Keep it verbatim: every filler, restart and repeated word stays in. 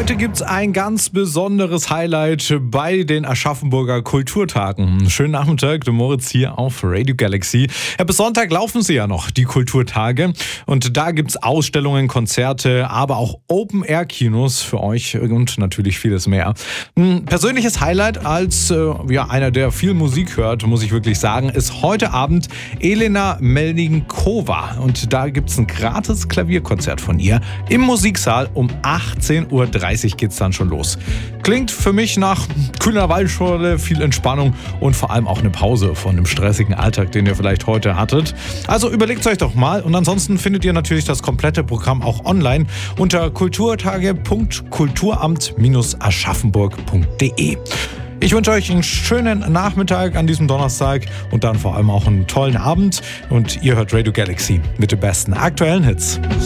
Heute gibt's ein ganz besonderes Highlight bei den Aschaffenburger Kulturtagen. Schönen Nachmittag, der Moritz hier auf Radio Galaxy. Ja, bis Sonntag laufen sie ja noch, die Kulturtage. Und da gibt's Ausstellungen, Konzerte, aber auch Open-Air-Kinos für euch und natürlich vieles mehr. Ein persönliches Highlight als äh, ja, einer, der viel Musik hört, muss ich wirklich sagen, ist heute Abend Elena Melninkova. Und da gibt's ein gratis Klavierkonzert von ihr im Musiksaal. Um achtzehn Uhr dreißig geht's dann schon los. Klingt für mich nach kühler Waldschorle, viel Entspannung und vor allem auch eine Pause von dem stressigen Alltag, den ihr vielleicht heute hattet. Also überlegt euch doch mal und ansonsten findet ihr natürlich das komplette Programm auch online unter kulturtage punkt kulturamt aschaffenburg punkt de. Ich wünsche euch einen schönen Nachmittag an diesem Donnerstag und dann vor allem auch einen tollen Abend. Und ihr hört Radio Galaxy mit den besten aktuellen Hits.